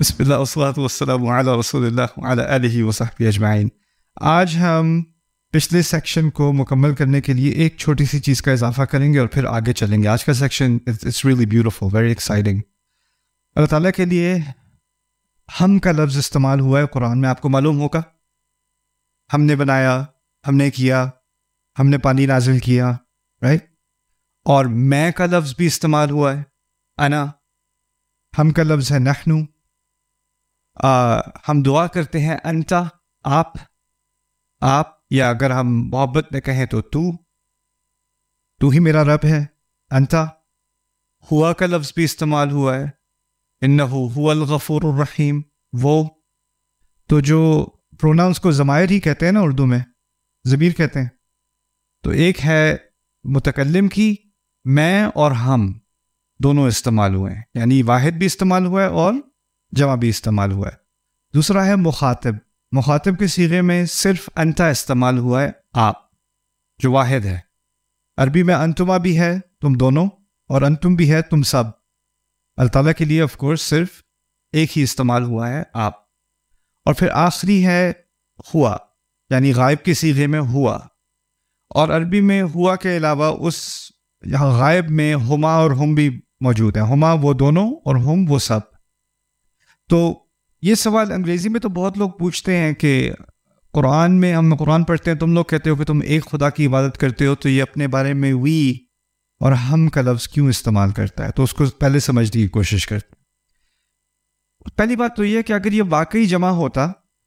بسم اللہ والصلاۃ والسلام علی رسول اللہ وعلی آلہ وصحبہ اجمعین۔ آج ہم پچھلے سیکشن کو مکمل کرنے کے لیے ایک چھوٹی سی چیز کا اضافہ کریں گے اور پھر آگے چلیں گے۔ آج کا section it's really beautiful, very exciting. اللہ تعالیٰ کے لیے ہم کا لفظ استعمال ہوا ہے قرآن میں، آپ کو معلوم ہوگا۔ ہم نے بنایا، ہم نے کیا، ہم نے پانی نازل کیا، رائٹ؟ اور میں کا لفظ بھی استعمال ہوا ہے، انا۔ ہم کا لفظ ہے نحنو۔ ہم دعا کرتے ہیں انتا، آپ، یا اگر ہم محبت میں کہیں تو تو ہی میرا رب ہے، انتا۔ ہوا کا لفظ بھی استعمال ہوا ہے، انہو هو الغفور الرحیم، وہ۔ تو جو پروناؤنس کو ضمائر ہی کہتے ہیں نا اردو میں، ضمیر کہتے ہیں، تو ایک ہے متکلم کی میں اور ہم دونوں استعمال ہوئے ہیں، یعنی واحد بھی استعمال ہوا ہے اور جمع بھی استعمال ہوا ہے۔ دوسرا ہے مخاطب کے صیغے میں صرف انتا استعمال ہوا ہے، آپ، جو واحد ہے۔ عربی میں انتما بھی ہے، تم دونوں، اور انتم بھی ہے، تم سب۔ اللہ تعالیٰ کے لیے آف کورس صرف ایک ہی استعمال ہوا ہے، آپ۔ اور پھر آخری ہے ہوا، یعنی غائب کے صیغے میں ہوا۔ اور عربی میں ہوا کے علاوہ اس یہاں غائب میں ہما اور ہم بھی موجود ہیں، ہما وہ دونوں اور ہم وہ سب۔ تو یہ سوال انگریزی میں تو بہت لوگ پوچھتے ہیں کہ قرآن میں، ہم قرآن پڑھتے ہیں، تم لوگ کہتے ہو کہ تم ایک خدا کی عبادت کرتے ہو، تو یہ اپنے بارے میں وی اور ہم کا لفظ کیوں استعمال کرتا ہے؟ تو اس کو پہلے سمجھنے کی کوشش کرتے ہیں۔ پہلی بات تو یہ کہ اگر یہ واقعی جمع ہوتا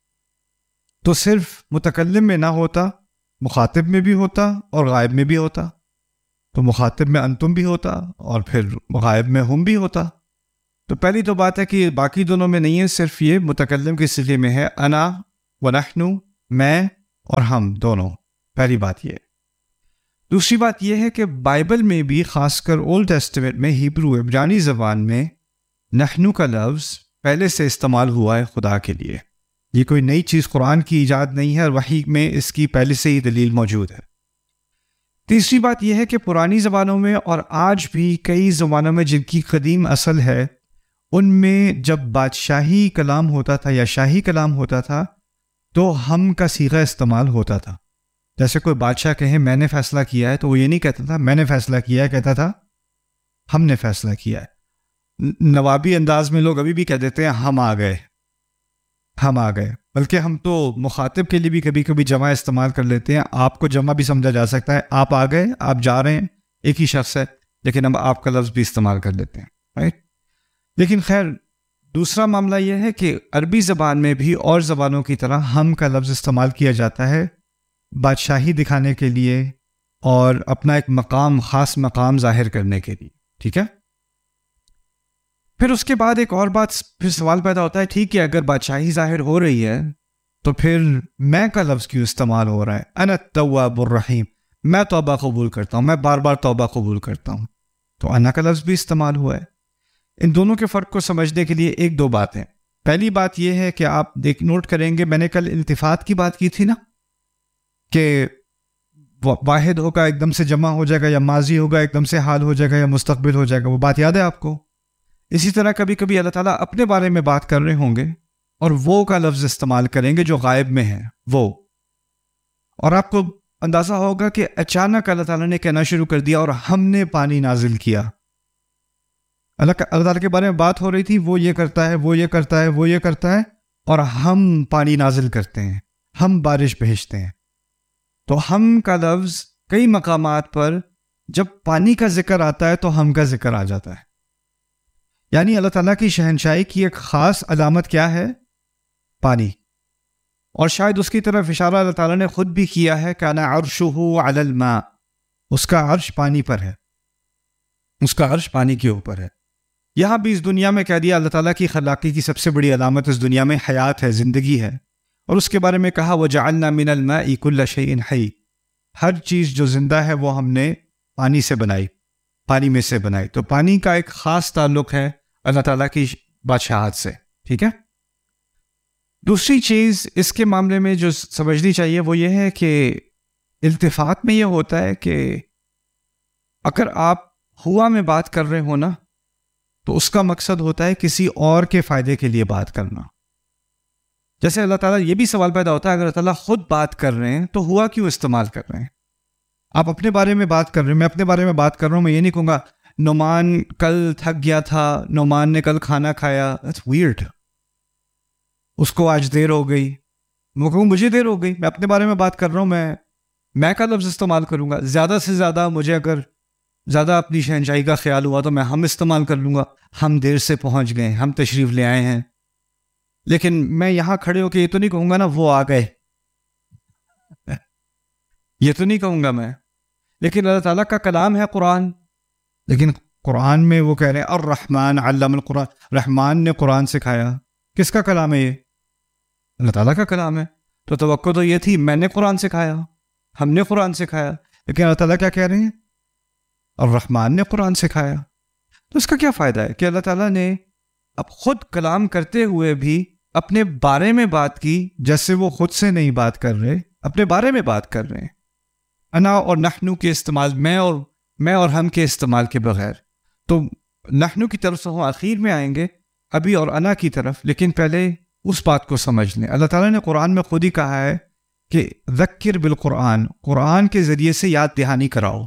تو صرف متکلم میں نہ ہوتا، مخاطب میں بھی ہوتا اور غائب میں بھی ہوتا۔ تو مخاطب میں انتم بھی ہوتا اور پھر غائب میں ہم بھی ہوتا۔ تو پہلی تو بات ہے کہ باقی دونوں میں نہیں ہے، صرف یہ متکلم کے صیغے میں ہے، انا و نحنو، میں اور ہم دونوں۔ پہلی بات یہ۔ دوسری بات یہ ہے کہ بائبل میں بھی، خاص کر اولڈ ٹیسٹمنٹ میں، ہیبرو عبرانی زبان میں نحنو کا لفظ پہلے سے استعمال ہوا ہے خدا کے لیے۔ یہ کوئی نئی چیز قرآن کی ایجاد نہیں ہے، اور وحی میں اس کی پہلے سے ہی دلیل موجود ہے۔ تیسری بات یہ ہے کہ پرانی زبانوں میں اور آج بھی کئی زبانوں میں جن کی قدیم اصل ہے، ان میں جب بادشاہی کلام ہوتا تھا یا شاہی کلام ہوتا تھا تو ہم کا صیغہ استعمال ہوتا تھا۔ جیسے کوئی بادشاہ کہے میں نے فیصلہ کیا ہے، تو وہ یہ نہیں کہتا تھا میں نے فیصلہ کیا ہے، کہتا تھا ہم نے فیصلہ کیا ہے۔ نوابی انداز میں لوگ ابھی بھی کہہ دیتے ہیں ہم آ گئے، ہم آ گئے۔ بلکہ ہم تو مخاطب کے لیے بھی کبھی کبھی جمع استعمال کر لیتے ہیں، آپ کو جمع بھی سمجھا جا سکتا ہے، آپ آ گئے، آپ جا رہے ہیں، ایک ہی شخص ہے، لیکن ہم آپ کا لفظ بھی استعمال کر لیتے ہیں، رائٹ؟ لیکن خیر، دوسرا معاملہ یہ ہے کہ عربی زبان میں بھی اور زبانوں کی طرح ہم کا لفظ استعمال کیا جاتا ہے بادشاہی دکھانے کے لیے اور اپنا ایک مقام، خاص مقام ظاہر کرنے کے لیے، ٹھیک ہے؟ پھر اس کے بعد ایک اور بات، پھر سوال پیدا ہوتا ہے، ٹھیک ہے اگر بادشاہی ظاہر ہو رہی ہے تو پھر میں کا لفظ کیوں استعمال ہو رہا ہے؟ انا التواب الرحیم، میں توبہ قبول کرتا ہوں، میں بار بار توبہ قبول کرتا ہوں، تو انا کا لفظ بھی استعمال ہوا ہے۔ ان دونوں کے فرق کو سمجھنے کے لیے ایک دو باتیں۔ پہلی بات یہ ہے کہ آپ نوٹ کریں گے، میں نے کل التفات کی بات کی تھی نا، کہ واحد ہوگا ایک دم سے جمع ہو جائے گا، یا ماضی ہوگا ایک دم سے حال ہو جائے گا، یا مستقبل ہو جائے گا، وہ بات یاد ہے آپ کو؟ اسی طرح کبھی کبھی اللہ تعالیٰ اپنے بارے میں بات کر رہے ہوں گے اور وہ کا لفظ استعمال کریں گے جو غائب میں ہے، وہ۔ اور آپ کو اندازہ ہوگا کہ اچانک اللہ تعالیٰ نے کہنا شروع کر دیا اور ہم نے پانی نازل کیا۔ اللہ تعالیٰ کے بارے میں بات ہو رہی تھی، وہ یہ کرتا ہے، وہ یہ کرتا ہے، وہ یہ کرتا ہے، اور ہم پانی نازل کرتے ہیں، ہم بارش بھیجتے ہیں۔ تو ہم کا لفظ کئی مقامات پر جب پانی کا ذکر آتا ہے تو ہم کا ذکر آ جاتا ہے۔ یعنی اللہ تعالیٰ کی شہنشاہی کی ایک خاص علامت کیا ہے؟ پانی۔ اور شاید اس کی طرف اشارہ اللہ تعالیٰ نے خود بھی کیا ہے، کان عرشہ علی الماء، اس کا عرش پانی پر ہے، اس کا عرش پانی کے اوپر ہے۔ یہاں بھی اس دنیا میں کہہ دیا اللہ تعالیٰ کی خلاقی کی سب سے بڑی علامت اس دنیا میں حیات ہے، زندگی ہے، اور اس کے بارے میں کہا وَجَعَلْنَا مِنَ الْمَاءِ كُلَّ شَيْءٍ حَيٍّ، ہر چیز جو زندہ ہے وہ ہم نے پانی سے بنائی، پانی میں سے بنائی۔ تو پانی کا ایک خاص تعلق ہے اللہ تعالیٰ کی بادشاہت سے، ٹھیک ہے؟ دوسری چیز اس کے معاملے میں جو سمجھنی چاہیے وہ یہ ہے کہ التفات میں یہ ہوتا ہے کہ اگر آپ ہوا میں بات کر رہے ہو نا، تو اس کا مقصد ہوتا ہے کسی اور کے فائدے کے لیے بات کرنا. جیسے اللہ تعالیٰ یہ بھی سوال پیدا ہوتا ہے اگر اللہ تعالیٰ خود بات کر رہے ہیں تو ہوا کیوں استعمال کر رہے ہیں؟ آپ اپنے بارے میں بات کر رہے ہیں، میں اپنے بارے میں بات کر رہا ہوں. میں یہ نہیں کہوں گا نعمان کل تھک گیا تھا، نعمان نے کل کھانا کھایا. That's weird. اس کو آج دیر ہو گئی، میں کہوں مجھے دیر ہو گئی. میں اپنے بارے میں بات کر رہا ہوں، میں کا لفظ استعمال کروں گا. زیادہ سے زیادہ مجھے اگر زیادہ اپنی شہنشاہی کا خیال ہوا تو میں ہم استعمال کر لوں گا. ہم دیر سے پہنچ گئے، ہم تشریف لے آئے ہیں. لیکن میں یہاں کھڑے ہو کے یہ تو نہیں کہوں گا نا وہ آ گئے، یہ تو نہیں کہوں گا میں. لیکن اللہ تعالیٰ کا کلام ہے قرآن، لیکن قرآن میں وہ کہہ رہے ہیں الرحمن علم القرآن، رحمان نے قرآن سکھایا. کس کا کلام ہے یہ؟ اللہ تعالیٰ کا کلام ہے. تو توقع تو یہ تھی میں نے قرآن سکھایا، ہم نے قرآن سکھایا. لیکن اللہ تعالیٰ کیا کہہ رہے ہیں؟ الرحمن نے قرآن سکھایا. تو اس کا کیا فائدہ ہے کہ اللہ تعالیٰ نے اب خود کلام کرتے ہوئے بھی اپنے بارے میں بات کی، جیسے وہ خود سے نہیں بات کر رہے، اپنے بارے میں بات کر رہے ہیں. انا اور نحنو کے استعمال، میں اور ہم کے استعمال کے بغیر. تو نحنو کی طرف سے ہم آخر میں آئیں گے ابھی، اور انا کی طرف. لیکن پہلے اس بات کو سمجھ لیں. اللہ تعالیٰ نے قرآن میں خود ہی کہا ہے کہ ذکر بالقرآن، قرآن کے ذریعے سے یاد دہانی کراؤ،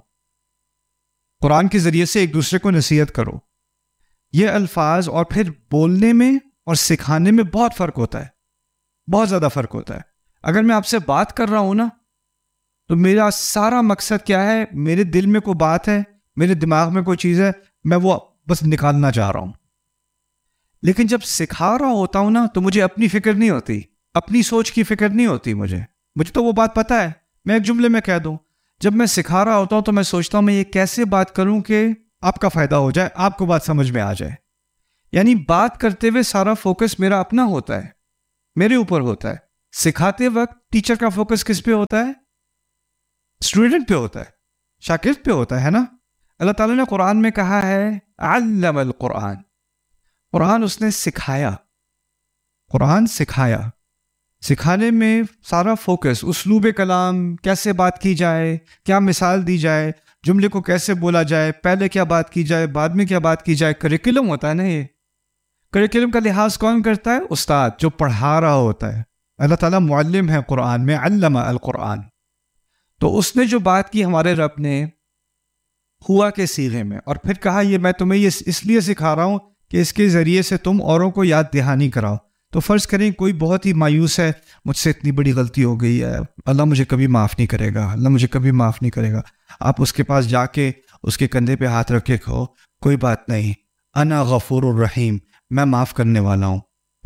قرآن کے ذریعے سے ایک دوسرے کو نصیحت کرو. یہ الفاظ اور پھر بولنے میں اور سکھانے میں بہت فرق ہوتا ہے، بہت زیادہ فرق ہوتا ہے. اگر میں آپ سے بات کر رہا ہوں نا تو میرا سارا مقصد کیا ہے؟ میرے دل میں کوئی بات ہے، میرے دماغ میں کوئی چیز ہے، میں وہ بس نکالنا چاہ رہا ہوں. لیکن جب سکھا رہا ہوتا ہوں نا تو مجھے اپنی فکر نہیں ہوتی، اپنی سوچ کی فکر نہیں ہوتی. مجھے تو وہ بات پتہ ہے، میں ایک جملے میں کہہ دوں. جب میں سکھا رہا ہوتا ہوں تو میں سوچتا ہوں میں یہ کیسے بات کروں کہ آپ کا فائدہ ہو جائے، آپ کو بات سمجھ میں آ جائے. یعنی بات کرتے ہوئے سارا فوکس میرا اپنا ہوتا ہے، میرے اوپر ہوتا ہے. سکھاتے وقت ٹیچر کا فوکس کس پہ ہوتا ہے؟ اسٹوڈنٹ پہ ہوتا ہے، شاگرد پہ ہوتا ہے نا. اللہ تعالیٰ نے قرآن میں کہا ہے علم القرآن، قرآن اس نے سکھایا. قرآن سکھایا، سکھانے میں سارا فوکس، اسلوب کلام، کیسے بات کی جائے، کیا مثال دی جائے، جملے کو کیسے بولا جائے، پہلے کیا بات کی جائے، بعد میں کیا بات کی جائے. کریکولم ہوتا ہے نا. یہ کریکولم کا لحاظ کون کرتا ہے؟ استاد جو پڑھا رہا ہوتا ہے. اللہ تعالیٰ معلم ہے قرآن میں، علم القرآن. تو اس نے جو بات کی ہمارے رب نے ہوا کے صیغے میں، اور پھر کہا یہ میں تمہیں یہ اس لیے سکھا رہا ہوں کہ اس کے ذریعے سے تم اوروں کو یاد دہانی کراؤ. تو فرض کریں کوئی بہت ہی مایوس ہے، مجھ سے اتنی بڑی غلطی ہو گئی ہے، اللہ مجھے کبھی معاف نہیں کرے گا، اللہ مجھے کبھی معاف نہیں کرے گا. آپ اس کے پاس جا کے اس کے کندھے پہ ہاتھ رکھ کے کہو کوئی بات نہیں، انا غفور الرحیم، میں معاف کرنے والا ہوں.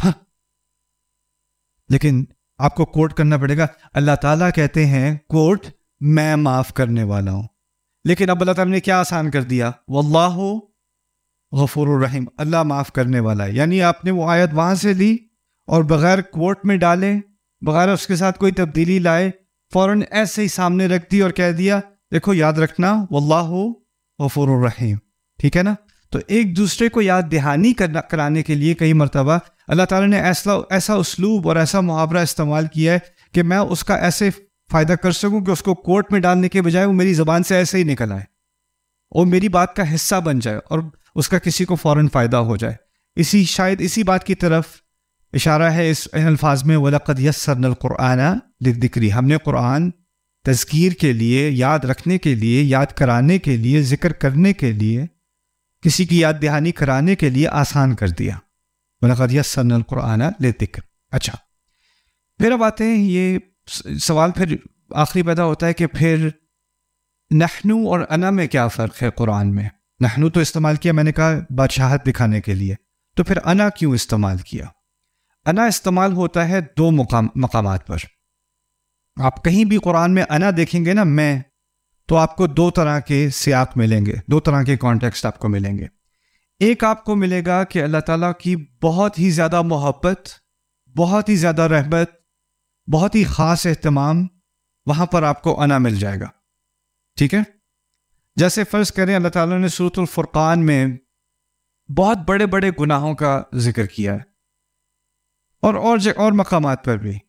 لیکن آپ کو کوٹ کرنا پڑے گا، اللہ تعالیٰ کہتے ہیں کوٹ میں معاف کرنے والا ہوں. لیکن اب اللہ تعالیٰ نے کیا آسان کر دیا؟ واللہ غفور الرحیم، اللہ معاف کرنے والا ہے. یعنی آپ نے وہ آیت وہاں سے لی اور بغیر کوٹ میں ڈالے، بغیر اس کے ساتھ کوئی تبدیلی لائے، فوراً ایسے ہی سامنے رکھ دی اور کہہ دیا دیکھو یاد رکھنا واللہ غفور الرحیم. ٹھیک ہے نا. تو ایک دوسرے کو یاد دہانی کرانے کے لیے کئی مرتبہ اللہ تعالیٰ نے ایسا اسلوب اور ایسا محاورہ استعمال کیا ہے کہ میں اس کا ایسے فائدہ کر سکوں کہ اس کو کوٹ میں ڈالنے کے بجائے وہ میری زبان سے ایسے ہی نکل آئے اور میری بات کا حصہ بن جائے اور اس کا کسی کو فوراً فائدہ ہو جائے. شاید اسی بات کی طرف اشارہ ہے اس الفاظ میں وَلَقَدْ يَسَّرْنَا الْقُرْآنَ لِلذِّكْرِ. ہم نے قرآن تذکیر کے لیے، یاد رکھنے کے لیے، یاد کرانے کے لیے، ذکر کرنے کے لیے، کسی کی یاد دہانی کرانے کے لیے آسان کر دیا. وَلَقَدْ يَسَّرْنَا الْقُرْآنَ لِلذِّكْرِ. اچھا، پھر اب آتے ہیں، یہ سوال پھر آخری پیدا ہوتا ہے کہ پھر نحنو اور انا میں کیا فرق ہے قرآن میں؟ نحنو تو استعمال کیا میں نے کہا بادشاہت دکھانے کے لیے، تو پھر انا کیوں استعمال کیا؟ انا استعمال ہوتا ہے دو مقامات پر. آپ کہیں بھی قرآن میں انا دیکھیں گے نا، میں، تو آپ کو دو طرح کے سیاق ملیں گے، دو طرح کے کانٹیکسٹ آپ کو ملیں گے. ایک آپ کو ملے گا کہ اللہ تعالیٰ کی بہت ہی زیادہ محبت، بہت ہی زیادہ رحمت، بہت ہی خاص اہتمام، وہاں پر آپ کو انا مل جائے گا. ٹھیک ہے. جیسے فرض کریں اللہ تعالیٰ نے سورۃ الفرقان میں بہت بڑے بڑے گناہوں کا ذکر کیا ہے اور مقامات پر بھی.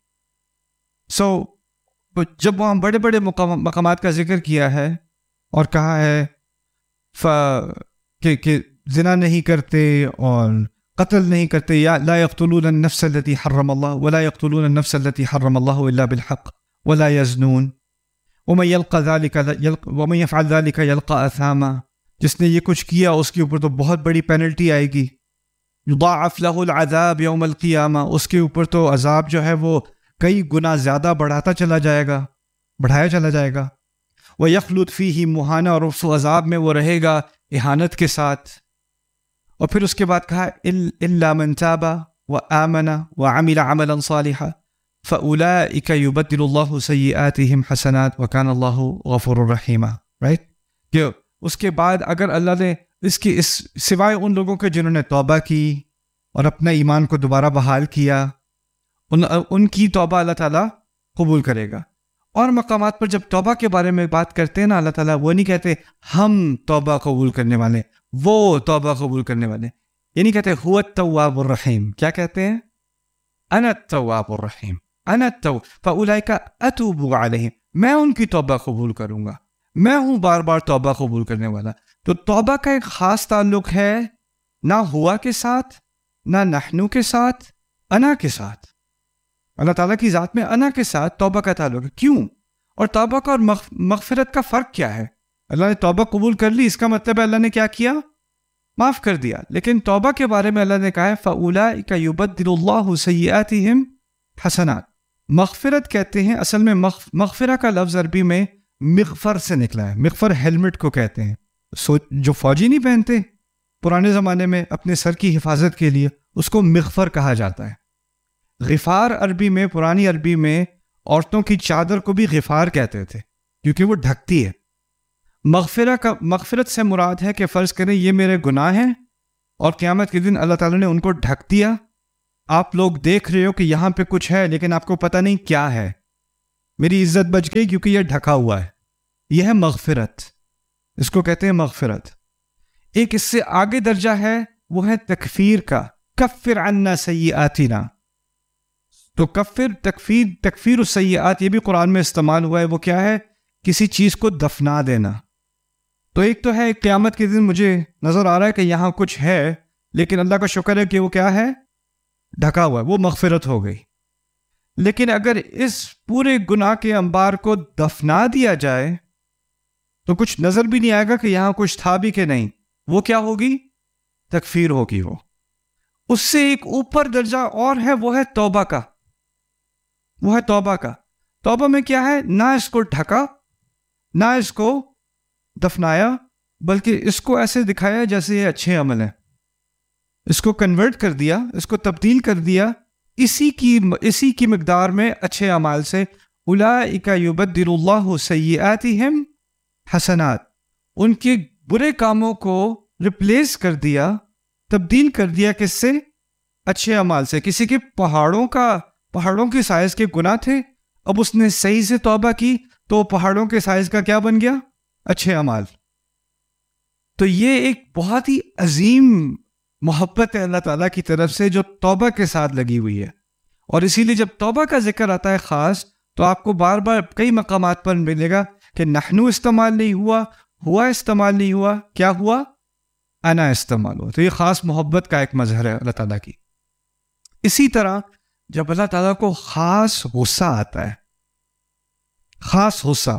جب وہاں بڑے بڑے مقامات کا ذکر کیا ہے اور کہا ہے کہ زنا نہیں کرتے اور قتل نہیں کرتے، یا لا يقتلون النفس التي حرم الله ولا يقتلون النفس التي حرم الله الا بالحق ولا يزنون ومن يفعل ذلك يلقى اثاما، جس نے یہ کچھ کیا اس کے اوپر تو بہت بڑی پینلٹی آئے گی، یضاعف له العذاب یوم القیامہ، اس کے اوپر تو عذاب جو ہے وہ کئی گنا زیادہ بڑھایا چلا جائے گا، وَيَخْلُدْ فِيهِ مُهَانًا، اور اس عذاب میں وہ رہے گا اہانت کے ساتھ۔ اور پھر اس کے بعد کہا إِلَّا مَنْ تَابَ وَآمَنَ وَعَمِلَ عَمَلًا صَالِحًا فَأُولَٰئِكَ يُبَدِّلُ اللَّهُ سَيِّئَاتِهِمْ حَسَنَاتٍ وَكَانَ اللَّهُ غَفُورًا رَحِيمًا، رائٹ؟ کہ اس کے بعد اگر اللہ نے اس سوائے ان لوگوں کے جنہوں نے توبہ کی اور اپنا ایمان کو دوبارہ بحال کیا، ان کی توبہ اللہ تعالیٰ قبول کرے گا۔ اور مقامات پر جب توبہ کے بارے میں بات کرتے ہیں نا، اللہ تعالیٰ وہ نہیں کہتے ہم توبہ قبول کرنے والے، وہ توبہ قبول کرنے والے، یہ نہیں کہتے هو التواب الرحیم، کیا کہتے ہیں؟ انا التواب الرحیم، انا التواب فاولئک اتوب علیہم، میں ان کی توبہ قبول کروں گا، میں ہوں بار بار توبہ قبول کرنے والا۔ تو توبہ کا ایک خاص تعلق ہے نہ ہوا کے ساتھ، نہ نحنو کے ساتھ، انا کے ساتھ۔ اللہ تعالیٰ کی ذات میں انا کے ساتھ توبہ کا تعلق ہے۔ کیوں؟ اور توبہ کا اور مغفرت کا فرق کیا ہے؟ اللہ نے توبہ قبول کر لی، اس کا مطلب ہے اللہ نے کیا کیا؟ معاف کر دیا۔ لیکن توبہ کے بارے میں اللہ نے کہا ہے فَأُولَٰئِكَ يُبَدِّلُ اللَّهُ سَيِّئَاتِهِمْ حَسَنَاتٍ۔ مغفرت کہتے ہیں، اصل میں مغفرہ کا لفظ عربی میں مغفر سے نکلا ہے۔ مغفر ہیلمٹ کو کہتے ہیں، جو فوجی نہیں پہنتے پرانے زمانے میں اپنے سر کی حفاظت کے لیے، اس کو مغفر کہا جاتا ہے۔ غفار عربی میں، پرانی عربی میں عورتوں کی چادر کو بھی غفار کہتے تھے کیونکہ وہ ڈھکتی ہے۔ مغفرت سے مراد ہے کہ فرض کریں یہ میرے گناہ ہیں اور قیامت کے دن اللہ تعالیٰ نے ان کو ڈھک دیا، آپ لوگ دیکھ رہے ہو کہ یہاں پہ کچھ ہے لیکن آپ کو پتہ نہیں کیا ہے، میری عزت بچ گئی کیونکہ یہ ڈھکا ہوا ہے، یہ ہے مغفرت، اس کو کہتے ہیں مغفرت۔ ایک اس سے آگے درجہ ہے، وہ ہے تکفیر کا، کفر عنا سیئاتنا۔ تو تکفیر السیئات یہ بھی قرآن میں استعمال ہوا ہے، وہ کیا ہے؟ کسی چیز کو دفنا دینا۔ تو ایک تو ہے قیامت کے دن مجھے نظر آ رہا ہے کہ یہاں کچھ ہے لیکن اللہ کا شکر ہے کہ وہ کیا ہے؟ ڈھکا ہوا ہے، وہ مغفرت ہو گئی۔ لیکن اگر اس پورے گناہ کے انبار کو دفنا دیا جائے تو کچھ نظر بھی نہیں آئے گا کہ یہاں کچھ تھا بھی کہ نہیں، وہ کیا ہوگی؟ تکفیر ہوگی۔ وہ اس سے ایک اوپر درجہ اور ہے، وہ ہے توبہ کا، وہ ہے توبہ کا۔ توبہ میں کیا ہے؟ نہ اس کو ڈھکا، نہ اس کو دفنایا، بلکہ اس کو ایسے دکھایا جیسے یہ اچھے عمل ہیں، اس کو کنورٹ کر دیا، اس کو تبدیل کر دیا اسی کی مقدار میں اچھے اعمال سے۔ اولئک یبدل اللہ سیئاتہم حسنات، ان کے برے کاموں کو ریپلیس کر دیا، تبدیل کر دیا کس سے؟ اچھے اعمال سے۔ کسی کے پہاڑوں کے سائز کے گناہ تھے، اب اس نے صحیح سے توبہ کی تو پہاڑوں کے سائز کا کیا بن گیا؟ اچھے اعمال۔ تو یہ ایک بہت ہی عظیم محبت ہے اللہ تعالیٰ کی طرف سے جو توبہ کے ساتھ لگی ہوئی ہے۔ اور اسی لیے جب توبہ کا ذکر آتا ہے خاص، تو آپ کو بار بار کئی مقامات پر ملے گا کہ نحنو استعمال نہیں ہوا استعمال نہیں ہوا، کیا ہوا؟ انا استعمال ہوا۔ تو یہ خاص محبت کا ایک مظہر ہے اللہ تعالیٰ کی۔ اسی طرح جب اللہ تعالیٰ کو خاص غصہ آتا ہے، خاص غصہ،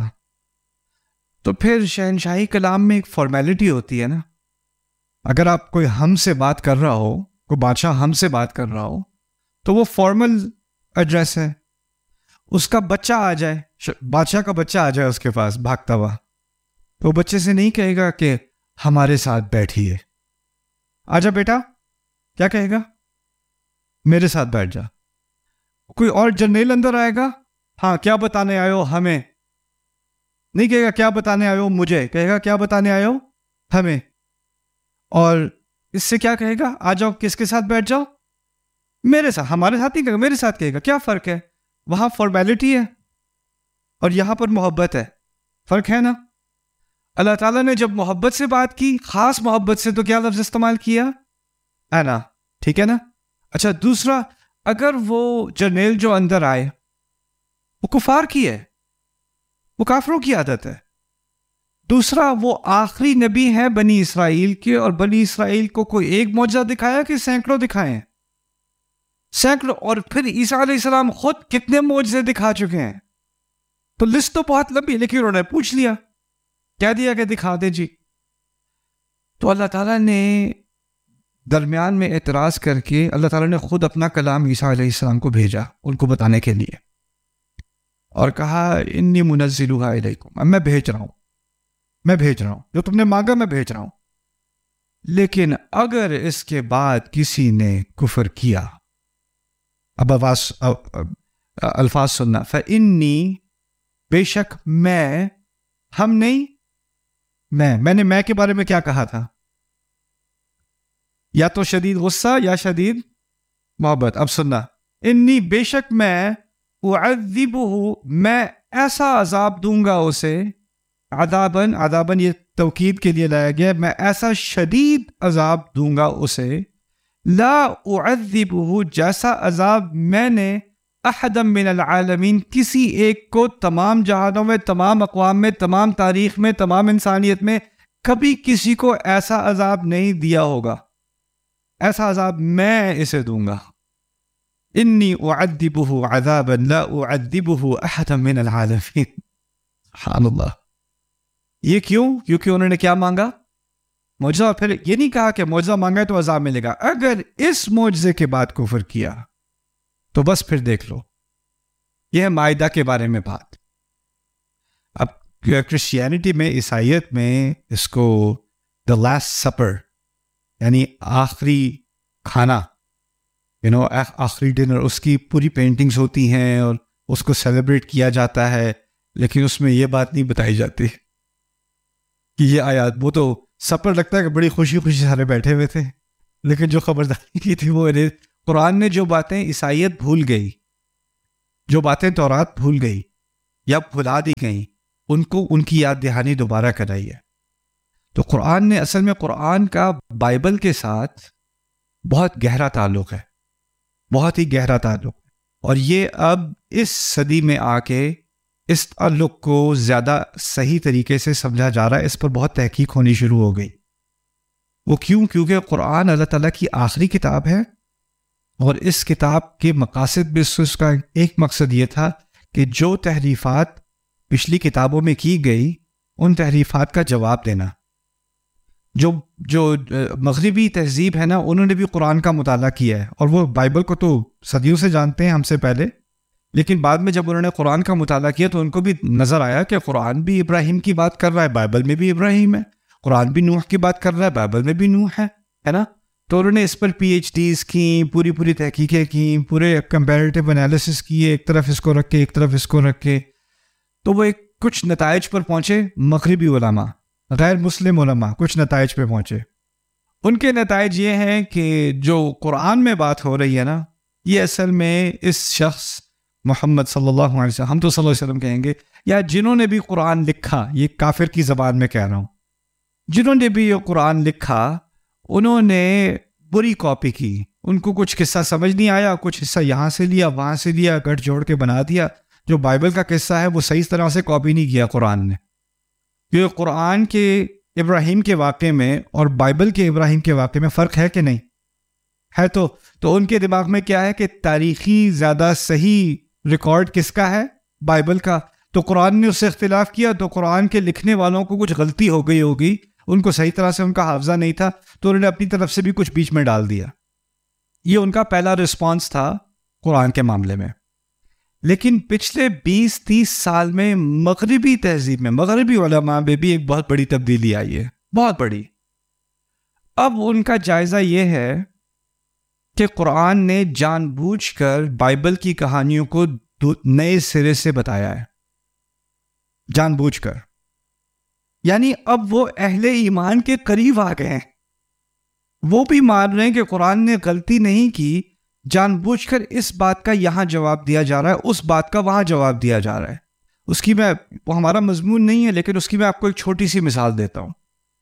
تو پھر شہنشاہی کلام میں ایک فارمیلٹی ہوتی ہے نا، اگر آپ کوئی ہم سے بات کر رہا ہو، کوئی بادشاہ ہم سے بات کر رہا ہو، تو وہ فارمل ایڈریس ہے۔ اس کا بچہ آ جائے، بادشاہ کا بچہ آ جائے اس کے پاس بھاگتا ہوا، تو بچے سے نہیں کہے گا کہ ہمارے ساتھ بیٹھیے، آجا بیٹا، کیا کہے گا؟ میرے ساتھ بیٹھ جا۔ کوئی اور جرنیل اندر آئے گا، ہاں کیا بتانے آئے ہو ہمیں، نہیں کہے گا کیا بتانے آئے ہو مجھے، کہے گا کیا بتانے آئے ہو ہمیں۔ اور اس سے کیا کہے گا؟ آ جاؤ، کس کے ساتھ بیٹھ جاؤ؟ میرے ساتھ، ہمارے ساتھ نہیں کہے گا، میرے ساتھ کہے گا۔ کیا فرق ہے؟ وہاں فارمیلٹی ہے اور یہاں پر محبت ہے، فرق ہے نا۔ اللہ تعالیٰ نے جب محبت سے بات کی، خاص محبت سے، تو کیا لفظ استعمال کیا؟ انا، ٹھیک ہے نا۔ اچھا، دوسرا، اگر وہ جرنیل جو اندر آئے وہ کفار کی ہے، وہ کافروں کی عادت ہے، دوسرا وہ آخری نبی ہیں بنی اسرائیل کے، اور بنی اسرائیل کو کوئی ایک معجزہ دکھایا کہ سینکڑوں دکھائے ہیں؟ سینکڑوں. اور پھر عیسیٰ علیہ السلام خود کتنے معجزے دکھا چکے ہیں. تو لسٹ تو بہت لمبی، لیکن انہوں نے پوچھ لیا، کہہ دیا کہ دکھا دے جی. تو اللہ تعالیٰ نے درمیان میں اعتراض کر کے اللہ تعالیٰ نے خود اپنا کلام عیسیٰ علیہ السلام کو بھیجا ان کو بتانے کے لیے، اور کہا انی منزلھا الیکم، میں بھیج رہا ہوں جو تم نے مانگا میں بھیج رہا ہوں. لیکن اگر اس کے بعد کسی نے کفر کیا، اب الفاظ سننا، فإنی، بے شک میں، ہم نہیں، میں نے میں کے بارے میں کیا کہا تھا؟ یا تو شدید غصہ یا شدید محبت. اب سننا، انی، بے شک میں، اعذبہ، میں ایسا عذاب دوں گا اسے، عذاباً یہ توکید کے لیے لایا گیا، میں ایسا شدید عذاب دوں گا اسے، لا اعذبہ، جیسا عذاب میں نے احدا من العالمین، کسی ایک کو تمام جہانوں میں، تمام اقوام میں، تمام تاریخ میں، تمام انسانیت میں کبھی کسی کو ایسا عذاب نہیں دیا ہوگا. ایسا عذاب میں اسے دوں گا. انی اعذبہ عذابا لا اعذبہ احدا من العالمین. سبحان اللہ. یہ کیوں؟ کیونکہ انہوں نے کیا مانگا؟ معجزہ. پھر یہ نہیں کہا کہ معجزہ مانگا ہے تو عذاب ملے گا. اگر اس معجزے کے بعد کفر کیا تو بس پھر دیکھ لو. یہ ہے مائدہ کے بارے میں بات. اب کرسچینٹی میں، عیسائیت میں اس کو دا لاسٹ سپر، یعنی آخری کھانا، آخری ڈنر، اس کی پوری پینٹنگز ہوتی ہیں اور اس کو سیلیبریٹ کیا جاتا ہے، لیکن اس میں یہ بات نہیں بتائی جاتی کہ یہ آیات، وہ تو سپر لگتا ہے کہ بڑی خوشی خوشی سارے بیٹھے ہوئے تھے، لیکن جو خبرداری کی تھی وہ قرآن نے جو باتیں عیسائیت بھول گئی، جو باتیں تورات بھول گئی یا بھلا دی گئیں، ان کو ان کی یاد دہانی دوبارہ کرائی ہے. تو قرآن نے، اصل میں قرآن کا بائبل کے ساتھ بہت گہرا تعلق ہے، بہت ہی گہرا تعلق. اور یہ اب اس صدی میں آ کے اس تعلق کو زیادہ صحیح طریقے سے سمجھا جا رہا ہے، اس پر بہت تحقیق ہونی شروع ہو گئی. وہ کیوں؟ کیونکہ قرآن اللہ تعالیٰ کی آخری کتاب ہے، اور اس کتاب کے مقاصد بھی، اس کا ایک مقصد یہ تھا کہ جو تحریفات پچھلی کتابوں میں کی گئی ان تحریفات کا جواب دینا. جو مغربی تہذیب ہے نا، انہوں نے بھی قرآن کا مطالعہ کیا ہے، اور وہ بائبل کو تو صدیوں سے جانتے ہیں ہم سے پہلے، لیکن بعد میں جب انہوں نے قرآن کا مطالعہ کیا تو ان کو بھی نظر آیا کہ قرآن بھی ابراہیم کی بات کر رہا ہے، بائبل میں بھی ابراہیم ہے، قرآن بھی نوح کی بات کر رہا ہے، بائبل میں بھی نوح ہے نا. تو انہوں نے اس پر پی ایچ ڈیز کی، پوری تحقیقیں کی، پورے کمپیریٹیو انالیسس کیے، ایک طرف اس کو رکھ کے ایک طرف اس کو رکھ کے، تو وہ کچھ نتائج پر پہنچے. مغربی علماء، غیر مسلم علماء کچھ نتائج پہ پہنچے. ان کے نتائج یہ ہیں کہ جو قرآن میں بات ہو رہی ہے نا، یہ اصل میں اس شخص محمد صلی اللہ علیہ وسلم، ہم تو صلی اللہ علیہ وسلم کہیں گے، یا جنہوں نے بھی قرآن لکھا، یہ کافر کی زبان میں کہہ رہا ہوں، جنہوں نے بھی یہ قرآن لکھا انہوں نے بری کاپی کی. ان کو کچھ قصہ سمجھ نہیں آیا، کچھ حصہ یہاں سے لیا وہاں سے لیا، گٹھ جوڑ کے بنا دیا. جو بائبل کا قصہ ہے وہ صحیح طرح سے کاپی نہیں کیا قرآن نے. کیونکہ قرآن کے ابراہیم کے واقعے میں اور بائبل کے ابراہیم کے واقعے میں فرق ہے کہ نہیں ہے؟ تو ان کے دماغ میں کیا ہے کہ تاریخی زیادہ صحیح ریکارڈ کس کا ہے؟ بائبل کا. تو قرآن نے اس سے اختلاف کیا، تو قرآن کے لکھنے والوں کو کچھ غلطی ہو گئی ہوگی، ان کو صحیح طرح سے ان کا حافظہ نہیں تھا، تو انہوں نے اپنی طرف سے بھی کچھ بیچ میں ڈال دیا. یہ ان کا پہلا رسپانس تھا قرآن کے معاملے میں. لیکن پچھلے 20-30 سال میں مغربی تہذیب میں، مغربی علماء میں بھی ایک بہت بڑی تبدیلی آئی ہے، بہت بڑی. اب ان کا جائزہ یہ ہے کہ قرآن نے جان بوجھ کر بائبل کی کہانیوں کو نئے سرے سے بتایا ہے، جان بوجھ کر. یعنی اب وہ اہل ایمان کے قریب آ گئے ہیں، وہ بھی مان رہے ہیں کہ قرآن نے غلطی نہیں کی، جان بوجھ کر اس بات کا یہاں جواب دیا جا رہا ہے، اس بات کا وہاں جواب دیا جا رہا ہے. اس کی وہ ہمارا مضمون نہیں ہے، لیکن اس کی میں آپ کو ایک چھوٹی سی مثال دیتا ہوں.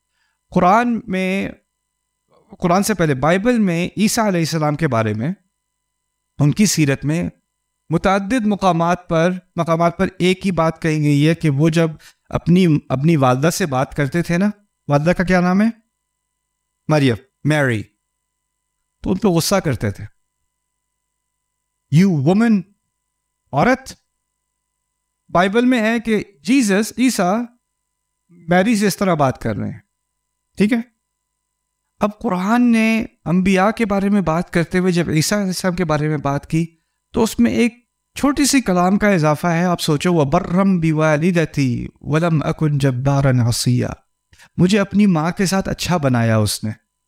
قرآن سے پہلے بائبل میں عیسیٰ علیہ السلام کے بارے میں، ان کی سیرت میں متعدد مقامات پر ایک ہی بات کہی گئی ہے کہ وہ جب اپنی والدہ سے بات کرتے تھے نا، والدہ کا کیا نام ہے؟ مریم، میری، تو ان پہ غصہ کرتے تھے، یو وومن، عورت. بائبل میں ہے کہ جیسس، عیسیٰ میری سے اس طرح بات کر رہے ہیں. ٹھیک ہے. اب قرآن نے انبیاء کے بارے میں بات کرتے ہوئے جب عیسیٰ علیہ السلام کے بارے میں بات کی تو اس میں ایک چھوٹی سی کلام کا اضافہ ہے. آپ سوچو، وَبَرًّا بِوَالِدَتِي وَلَمْ أَكُنْ جَبَّارًا عَصِيًّا، مجھے اپنی ماں کے ساتھ اچھا بنایا اس نے.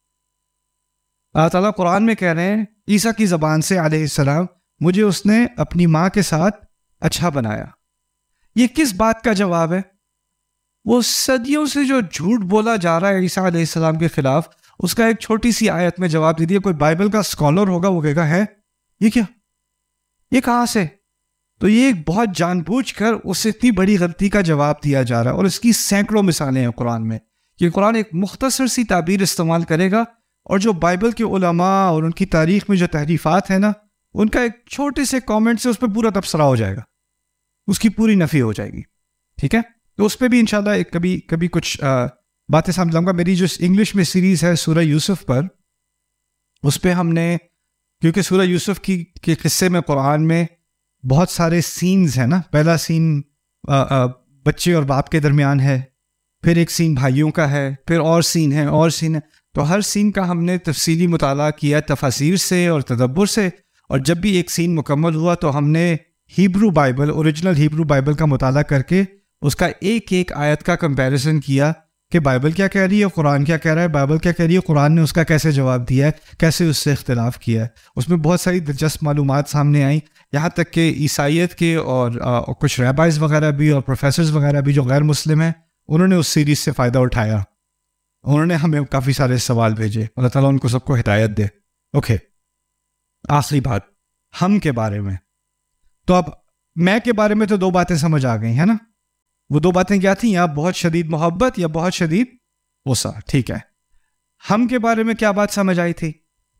اللہ تعالیٰ قرآن میں کہہ رہے ہیں عیسیٰ کی زبان سے علیہ السلام، مجھے اس نے اپنی ماں کے ساتھ اچھا بنایا. یہ کس بات کا جواب ہے؟ وہ صدیوں سے جو جھوٹ بولا جا رہا ہے عیسیٰ علیہ السلام کے خلاف، اس کا ایک چھوٹی سی آیت میں جواب دے دیا. کوئی بائبل کا اسکالر ہوگا، وہ کہے گا ہے یہ کیا، یہ کہاں سے؟ تو یہ ایک بہت جان بوجھ کر اس اتنی بڑی غلطی کا جواب دیا جا رہا ہے. اور اس کی سینکڑوں مثالیں ہیں قرآن میں کہ قرآن ایک مختصر سی تعبیر استعمال کرے گا اور جو بائبل کے علماء اور ان کی تاریخ میں جو تحریفات ہیں نا، ان کا ایک چھوٹے سے کامنٹ سے اس پہ پورا تبصرہ ہو جائے گا، اس کی پوری نفی ہو جائے گی. ٹھیک ہے. تو اس پہ بھی انشاءاللہ کبھی کچھ باتیں سمجھ لاؤں گا. میری جو انگلش میں سیریز ہے سورہ یوسف پر، اس پہ ہم نے، کیونکہ سورہ یوسف کے قصے میں قرآن میں بہت سارے سینز ہیں نا. پہلا سین بچے اور باپ کے درمیان ہے، پھر ایک سین بھائیوں کا ہے، پھر اور سین ہے اور سین ہے. تو ہر سین کا ہم نے تفصیلی مطالعہ کیا تفاسیر سے اور تدبر سے. اور جب بھی ایک سین مکمل ہوا تو ہم نے Hebrew Bible, original Hebrew Bible کا مطالعہ کر کے اس کا ایک آیت کا کمپیریزن کیا کہ بائبل کیا کہہ رہی ہے، قرآن کیا کہہ رہا ہے، بائبل کیا کہہ رہی ہے، قرآن نے اس کا کیسے جواب دیا ہے، کیسے اس سے اختلاف کیا ہے. اس میں بہت ساری دلچسپ معلومات سامنے آئیں، یہاں تک کہ عیسائیت کے اور کچھ ریبائز وغیرہ بھی اور پروفیسرز وغیرہ بھی جو غیر مسلم ہیں، انہوں نے اس سیریز سے فائدہ اٹھایا. انہوں نے ہمیں کافی سارے سوال بھیجے. اللہ تعالیٰ ان کو سب کو ہدایت دے. اوکے، آخری بات ہم کے بارے میں. تو اب میں کے بارے میں تو دو باتیں سمجھ آ گئی ہیں نا. وہ دو باتیں کیا تھیں؟ یا بہت شدید محبت یا بہت شدید غصہ. ٹھیک ہے. ہم کے بارے میں کیا بات سمجھ آئی تھی؟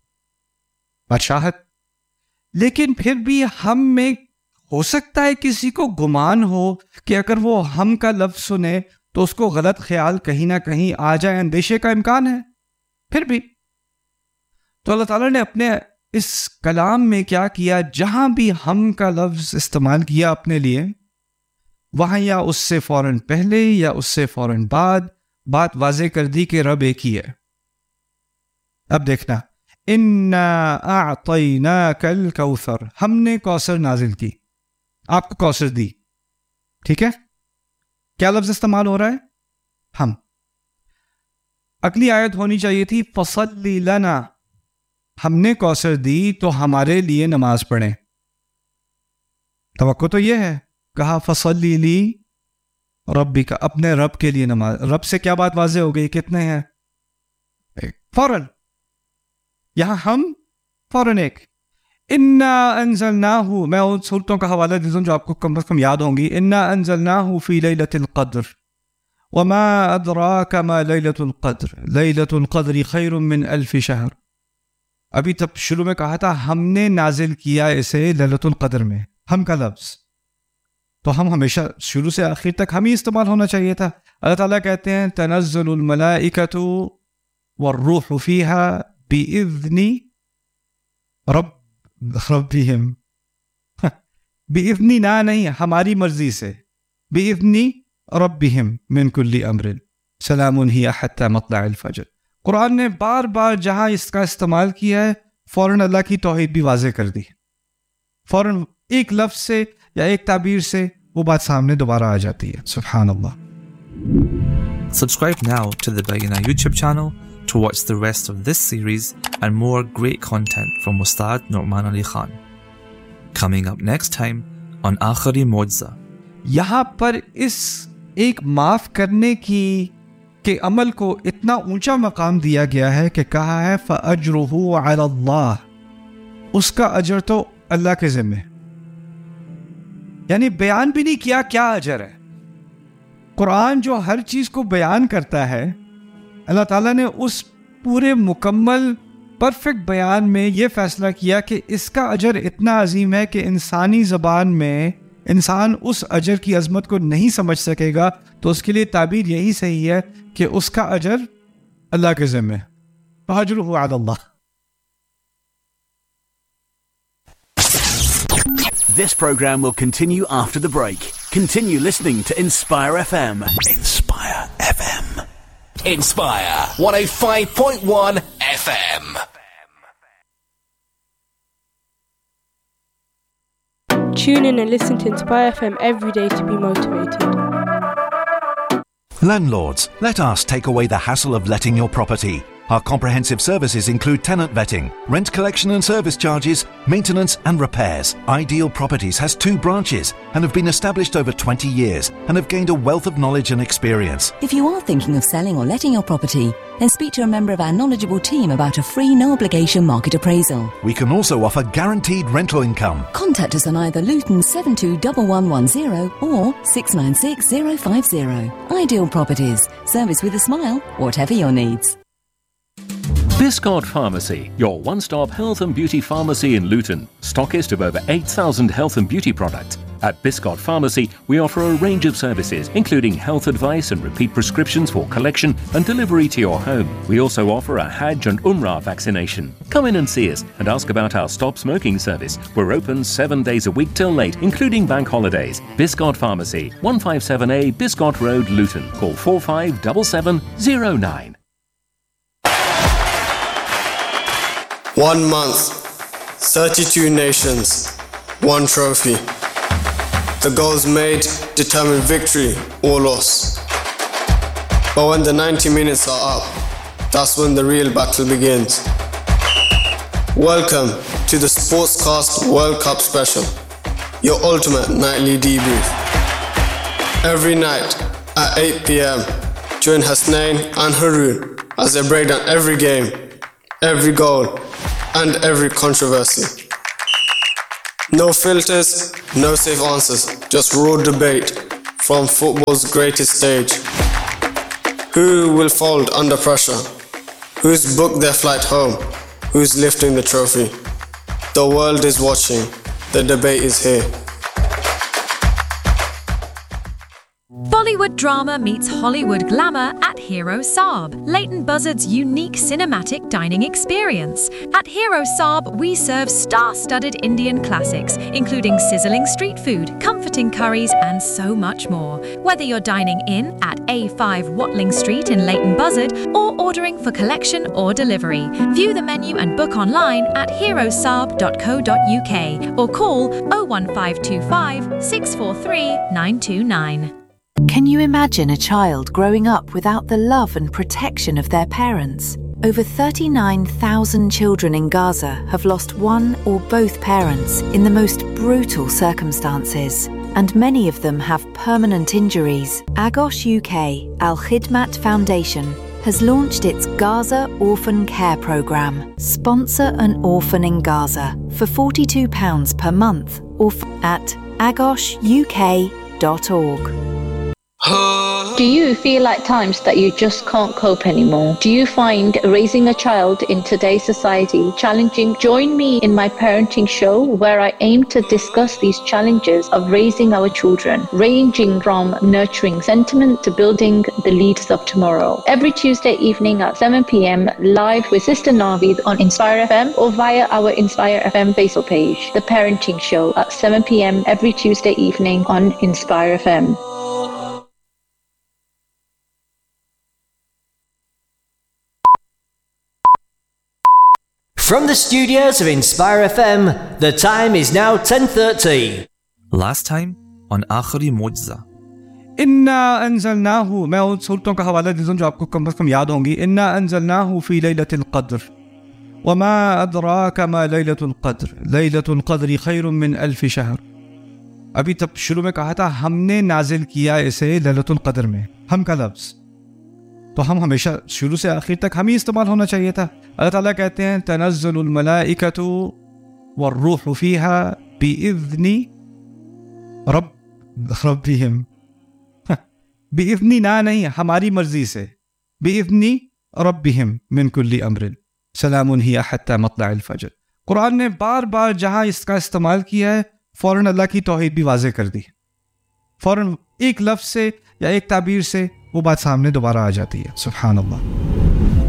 بادشاہت. لیکن پھر بھی ہم میں ہو سکتا ہے کسی کو گمان ہو کہ اگر وہ ہم کا لفظ سنے تو اس کو غلط خیال کہیں نہ کہیں آ جائے، اندیشے کا امکان ہے. پھر بھی تو اللہ تعالیٰ نے اپنے اس کلام میں کیا کیا، جہاں بھی ہم کا لفظ استعمال کیا اپنے لیے، وہاں یا اس سے فوراً پہلے یا اس سے فوراً بعد بات واضح کر دی کہ رب ایک ہی ہے. اب دیکھنا، اِنَّا أَعْطَيْنَاكَ الْكَوْثَرَ، ہم نے کوثر نازل کی، آپ کو کوثر دی. ٹھیک ہے. کیا لفظ استعمال ہو رہا ہے؟ ہم. اگلی آیت ہونی چاہیے تھی فَصَلِّ لَنَا، ہم نے کوثر دی تو ہمارے لیے نماز پڑھیں. توقع تو یہ ہے، کہا فَصَلِّ لِی رَبِّکَ، اپنے رب کے لیے نماز. رب سے کیا بات واضح ہو گئی؟ کتنے ہیں؟ فوراً. یہاں ہم فوراً ایک. اِنَّا أَنزَلْنَاهُ، میں ان صورتوں کا حوالہ دیتا ہوں جو آپ کو کم از کم یاد ہوں گی. اِنَّا أَنزَلْنَاهُ فِي لَيْلَةِ الْقَدْرِ وَمَا أَدْرَاكَ مَا لَيْلَةُ الْقَدْرِ لَيْلَةُ الْقَدْرِ خَيْرٌ مِّنْ أَلْفِ شَهْرٍ. ابھی تب شروع میں کہا تھا ہم نے نازل کیا اسے لیلۃ القدر میں، ہم کا لفظ. تو ہم ہمیشہ شروع سے آخر تک ہم ہی استعمال ہونا چاہیے تھا. اللہ تعالیٰ کہتے ہیں تنزل الملائکۃ والروح فیہا بإذن ربہم، بإذننا نہیں، ہماری مرضی سے، بإذن ربہم من کل امر سلام ہی حتی مطلع الفجر. قرآن نے بار بار جہاں اس کا استعمال کیا ہے فوراً اللہ کی توحید بھی واضح کر دی. فوراً ایک لفظ سے یا ایک تعبیر سے وہ بات سامنے دوبارہ آ جاتی ہے. سبحان اللہ. Subscribe now to the Bayyinah YouTube channel to watch the rest of this series and more great content from Ustad Nu'man Ali Khan. Coming up next time on Akhari Mu'jiza. یہاں پر اس ایک معاف کرنے کے عمل کو اتنا اونچا مقام دیا گیا ہے کہ کہا ہے فَأَجْرُهُ عَلَى اللَّهِ، اس کا اجر تو اللہ کے ذمہ. یعنی بیان بھی نہیں کیا کیا اجر ہے. قرآن جو ہر چیز کو بیان کرتا ہے، اللہ تعالیٰ نے اس پورے مکمل پرفیکٹ بیان میں یہ فیصلہ کیا کہ اس کا اجر اتنا عظیم ہے کہ انسانی زبان میں इंसान उस अजर की अजमत को नहीं समझ सकेगा तो उसके लिए ताबीर यही सही है कि उसका अजर अल्लाह के ज़िम्मे, फअजरुहु अला अल्लाह। This program will continue after the break. Continue listening to Inspire FM. Inspire FM. Inspire 105.1 FM. Tune in and listen to Inspire FM every day to be motivated. Landlords, let us take away the hassle of letting your property. Our comprehensive services include tenant vetting, rent collection and service charges, maintenance and repairs. Ideal Properties has 2 branches and have been established over 20 years and have gained a wealth of knowledge and experience. If you are thinking of selling or letting your property, then speak to a member of our knowledgeable team about a free, no-obligation market appraisal. We can also offer guaranteed rental income. Contact us on either Luton 721110 or 696050. Ideal Properties. Service with a smile, whatever your needs. Biscott Pharmacy, your one-stop health and beauty pharmacy in Luton. Stockist of over 8,000 health and beauty products. At Biscott Pharmacy, we offer a range of services, including health advice and repeat prescriptions for collection and delivery to your home. We also offer a Hajj and Umrah vaccination. Come in and see us and ask about our Stop Smoking service. We're open 7 days a week till late, including bank holidays. Biscott Pharmacy, 157A Biscott Road, Luton. Call 457709. 1 month, 32 nations, 1 trophy. The goals made determine victory or loss. But when the 90 minutes are up, that's when the real battle begins. Welcome to the Sportscast World Cup Special, your ultimate nightly debrief. Every night at 8 p.m, join Hasnain and Haroon as they break down every game, every goal, and every controversy. No filters, no safe answers, just raw debate from football's greatest stage. Who will fold under pressure? Who's booked their flight home? Who's lifting the trophy? The world is watching. The debate is here. Bollywood drama meets Hollywood glamour at Hero Saab, Leighton Buzzard's unique cinematic dining experience. At Hero Saab, we serve star-studded Indian classics, including sizzling street food, comforting curries, and so much more. Whether you're dining in at A5 Watling Street in Leighton Buzzard or ordering for collection or delivery, view the menu and book online at herosaab.co.uk or call 01525 643 929. Can you imagine a child growing up without the love and protection of their parents? Over 39,000 children in Gaza have lost one or both parents in the most brutal circumstances, and many of them have permanent injuries. Agosh UK Al Khidmat Foundation has launched its Gaza Orphan Care Programme. Sponsor an orphan in Gaza for £42 per month or at agoshuk.org. Do you feel at times that you just can't cope anymore? Do you find raising a child in today's society challenging? Join me in my parenting show where I aim to discuss these challenges of raising our children, ranging from nurturing sentiment to building the leaders of tomorrow. Every Tuesday evening at 7 p.m, live with Sister Naveed on Inspire FM or via our Inspire FM Facebook page. The Parenting Show at 7 p.m. every Tuesday evening on Inspire FM. From the studios of Inspire FM, the time is now 10:30. Last time on आखिरी मुआजिज़ा. इन्ना अंज़लनाहु, मैं उन सूरतों का हवाला देता हूं जो आपको कम से कम याद होंगी. इन्ना अंज़लनाहु फी लैलतिल क़द्र वमा अदराक मा लैलतुल क़द्र लैलतुल क़द्रि खैरुम मिन अल्फ़ि शहर. अभी तब शुरू में कहा था हमने नाजिल किया इसे लैलतुल क़द्र में. हम का लफ्ज़ तो हम हमेशा शुरू से आखिर तक हम ही इस्तेमाल होना चाहिए था. अल्लाह ताला कहते हैं तनज़्ज़ुलुल मलाइकतु वर्रूहु फ़ीहा बिइज़्नि रब्बिहिम. बिइज़्नि ना नहीं, हमारी मर्जी से. बिइज़्नि रब्बिहिम मिन कुल्ली अम्रिन सलामुन हिया हत्ता मत्लअल फ़ज्र. कुरान ने बार बार जहाँ इसका इस्तेमाल किया है فوراً اللہ کی توحید بھی واضح کر دی. فوراً ایک لفظ سے یا ایک تعبیر سے وہ بات سامنے دوبارہ آ جاتی ہے. سبحان اللہ.